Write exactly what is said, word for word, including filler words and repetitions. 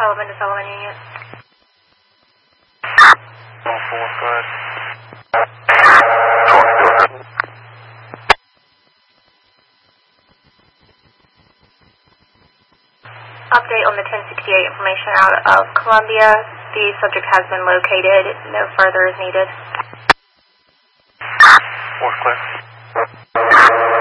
Sullivan to Sullivan Unit. one four, go ahead. Update on the ten sixty-eight information out of Columbia. The subject has been located. No further is needed. Four's clear.